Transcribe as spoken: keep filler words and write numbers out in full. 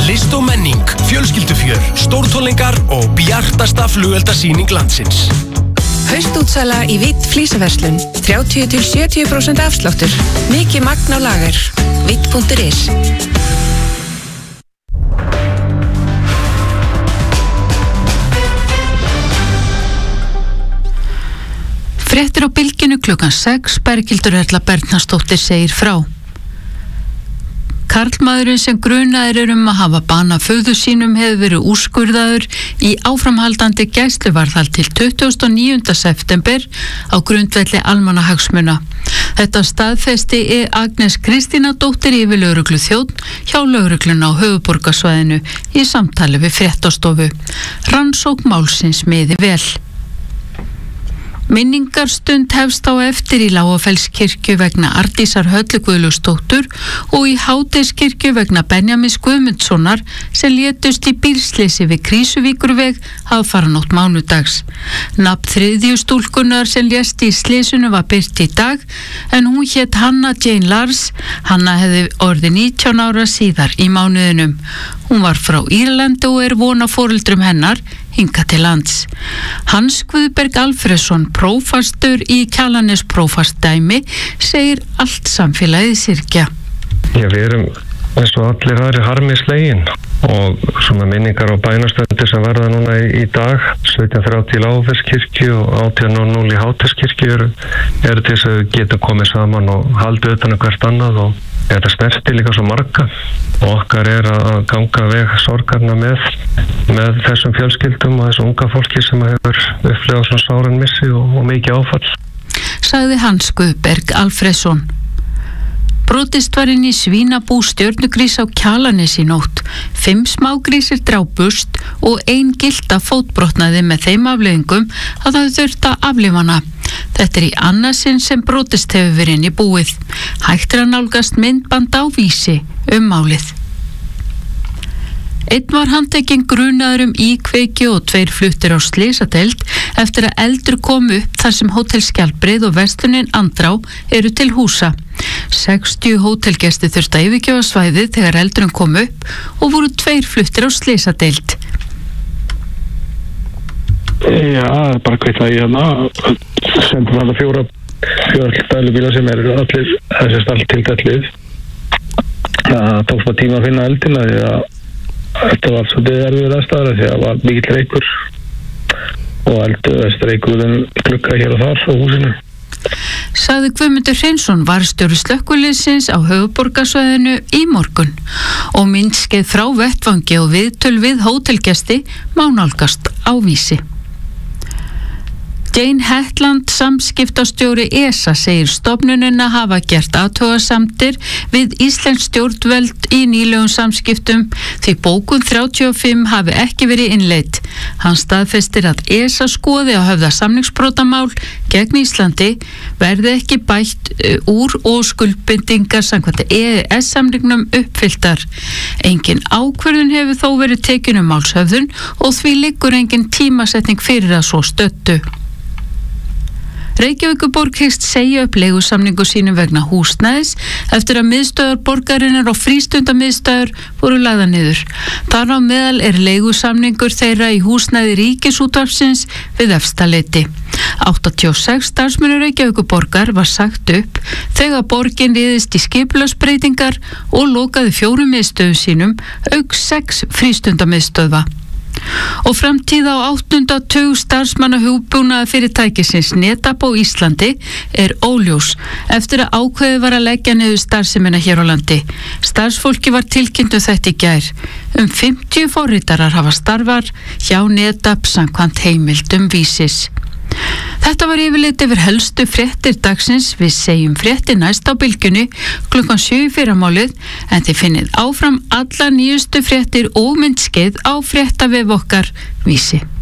List og menning, fjölskyldufjör, stórtónleikar og bjartasta flugeldasýning landsins. Haustútsala í Vitt flísaverslun. þrjátíu til sjötíu prósent afsláttur. Mikið magn á lager. vitt punktur is. Fréttir á bylginu klukkan sex, Berghildur Erla Bernharðsdóttir segir frá. Karlmaðurinn sem grunaður er um að hafa banað föður sínum hefur verið úrskurðaður í áframhaldandi gæsluvarðhald til tuttugasta og níunda september á grundvelli almannahagsmuna. Þetta staðfesti er Agnes Kristínadóttir yfirlögregluþjónn hjá lögreglunni á höfuðborgarsvæðinu í samtali við fréttastofu. Rannsókn málsins miði vel. Minningarstund hefst á eftir í Lágafellskirkju vegna Arndísar Höllu Guðlaugsdóttur og í Hádegskirkju vegna Benjamins Guðmundssonar sem létust í bílslysi við Krísuvíkurveg aðfaranótt mánudags. Nafn þriðju stúlkunnar sem lést í slysinu var birt í dag en hún hét Hanna Jane Lars. Hanna hefði orðið nítján ára síðar í mánuðinum. Hún var frá Írlandi og er von á foreldrum hennar hingað til lands. Hans Guðberg Alfreðsson, prófastur í Kjalarnesprófastsdæmi, segir allt samfélagið syrgja. Já, við erum eins og allir aðri harmi slegin og svona minningar á bænastöndir sem verða núna í, í dag sautján þrjátíu í Lágafellskirkju og átján núll núll í Hádegskirkju eru, eru til þess að við getum komið saman og haldið utan um hvert annað og þetta snerti líka svo marga og okkar er að ganga veg sorgarna með, með þessum fjölskyldum og þessum unga fólki sem hefur upplifað svona sáran missi og, og mikið áfall. Sagði Hans Guðberg Alfreðsson. Brotist var inn í svínabú Stjörnugrís á Kjalarnesi í nótt. Fimm smágrísir drápust og ein gylta fótbrotnaði með þeim afleiðingum að það þurfti að aflifa hana. Þetta er í annað sinn sem brotist hefur verið inn í búið. Hægt er að nálgast myndband á Vísi um málið. Einn var handtekinn grunaður um íkveikju og tveir fluttir á slysadeild eftir að eldur kom upp þar sem Hótel Skjaldbreið og verslunin Andrá eru til húsa. sextíu hótelgestir þurftu að yfirgefa svæðið þegar eldurinn kom upp og voru tveir fluttir á slysadeild. Já, bara kveitna í hérna. Sendum hana fjóra fjóra stælubíla sem eru allir þessi stall tiltætlið. Það tók smá tíma að finna eldina því að þetta var svolítið erfiður aðstæður því að það var mikill reykur og eldur reykurinn glugga hér og þar á húsinu. Sagði Guðmundur Hreinsson, varðstjóri slökkviliðsins á höfuðborgarsvæðinu í morgun og myndskeið frá vettvangi og viðtöl við hótelgesti má nálgast á Vísi. Jane Hetland, samskiptastjóri E S A, segir stofnunina hafa gert athugasemdir við íslensk stjórnvöld í nýlegum samskiptum því bókun þrjátíu og fimm hafi ekki verið innleidd. Hann staðfestir að E S A skoði að höfða samningsbrotamál gegn Íslandi verði ekki bætt úr og skuldbindingar samkvæmt E E S-samningnum uppfylltar. Engin ákvörðun hefur þó verið tekin um málshöfðun og því liggur engin tímasetning fyrir að svo stöddu. Reykjavíkurborg hyggst segja upp leigusamningu sínum vegna húsnæðis eftir að miðstöðvar borgarinnar og frístundamiðstöðvar voru lagðar niður. Þar á meðal er leigusamningur þeirra í húsnæði Ríkisútvarpsins við Efstaleiti. áttatíu og sex starfsmönnum Reykjavíkurborgar var sagt upp þegar borgin riðist í skipulagsbreytingar og lokaði fjórum miðstöðum sínum auk sex frístundamiðstöðva. Og framtíð á áttunda tug starfsmanna hugbúnaðar fyrirtækisins Netab á Íslandi er óljós eftir að ákveðið var að leggja niður starfsemina hér á landi. Starfsfólki var tilkynnt um þetta í gær. Um fimmtíu forritarar hafa starfar hjá Netab samkvæmt heimildum Vísis. Þetta var yfirleitt yfir helstu fréttir dagsins. Við segjum fréttir næst á bylgjunni klukkan sjö í fyrramálið en þið finnið áfram alla nýjustu fréttir og myndskeið á fréttavef okkar Vísi.